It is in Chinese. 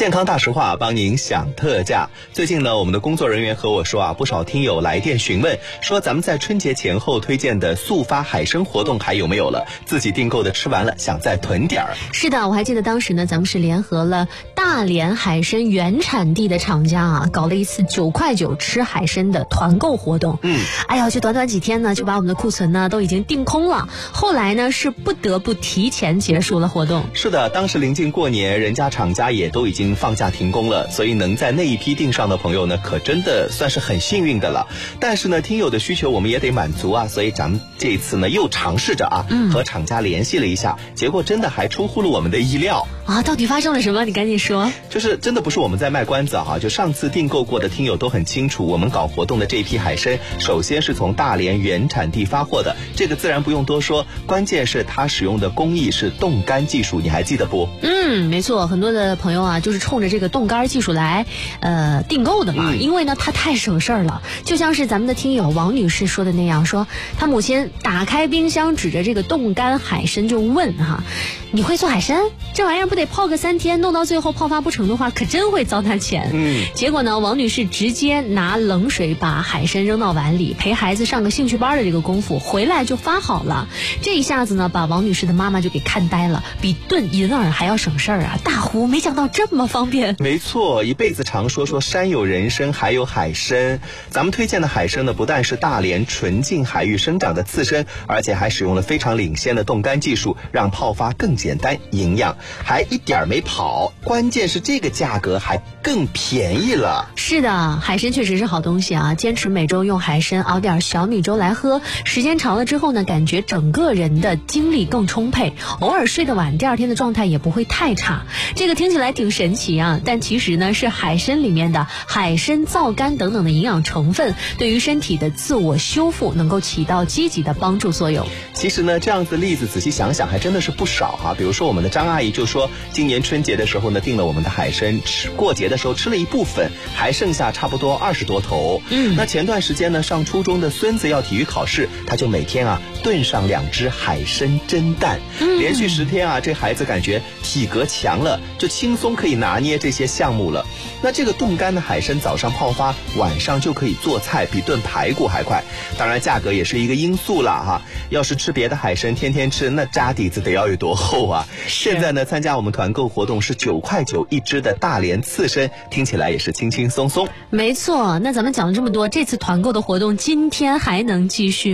健康大实话，帮您享特价。最近呢，我们的工作人员和我说啊，不少听友来电询问，说咱们在春节前后推荐的速发海参活动还有没有了？自己订购的吃完了，想再囤点儿。 是的，我还记得当时呢，咱们是联合了大连海参原产地的厂家啊，搞了一次9块9吃海参的团购活动。哎呀，就短短几天呢，就把我们的库存呢都已经订空了。后来呢，是不得不提前结束了活动。 是的，当时临近过年，人家厂家也都已经放假停工了，所以能在那一批订上的朋友呢，可真的算是很幸运的了。但是呢，听友的需求我们也得满足啊，所以咱们这一次呢又尝试着和厂家联系了一下，结果真的还出乎了我们的意料啊！到底发生了什么？你赶紧说。 就是真的不是我们在卖关子啊，就上次订购过的听友都很清楚，我们搞活动的这一批海参，首先是从大连原产地发货的，这个自然不用多说，关键是它使用的工艺是冻干技术，你还记得不？ 没错，很多的朋友啊，就是冲着这个冻干技术来订购的嘛，因为呢它太省事儿了。就像是咱们的听友王女士说的那样，说她母亲打开冰箱，指着这个冻干海参就问你会做海参？这玩意儿不得泡个3天，弄到最后泡发不成的话，可真会糟蹋钱。结果呢，王女士直接拿冷水把海参扔到碗里，陪孩子上个兴趣班的这个功夫，回来就发好了。这一下子呢，把王女士的妈妈就给看呆了，比炖银耳还要省事儿啊！大呼没想到这么方便。 没错，一辈子常说山有人参，还有海参。咱们推荐的海参呢，不但是大连纯净海域生长的刺参，而且还使用了非常领先的冻干技术，让泡发更简单、营养，还一点没跑。关键是这个价格还更便宜了。 是的，海参确实是好东西啊！坚持每周用海参熬点小米粥来喝，时间长了之后呢，感觉整个人的精力更充沛，偶尔睡得晚，第二天的状态也不会太差。这个听起来挺神奇啊，但其实呢，是海参里面的海参皂苷等等的营养成分，对于身体的自我修复能够起到积极的帮助作用。 其实呢，这样子例子仔细想想还真的是不少啊。比如说我们的张阿姨就说，今年春节的时候呢，订了我们的海参，过节的时候吃了一部分，还剩下差不多20多头。那前段时间呢，上初中的孙子要体育考试，他就每天炖上2只海参蒸蛋，连续10天这孩子感觉体格强了，就轻松可以拿捏这些项目了。那这个冻干的海参早上泡发，晚上就可以做菜，比炖排骨还快。当然价格也是一个因素了要是吃别的海参天天吃，那渣底子得要有多厚啊。现在呢，参加我们团购活动是9块9一只的大连刺参，听起来也是轻轻松松。 没错，那咱们讲了这么多，这次团购的活动今天还能继续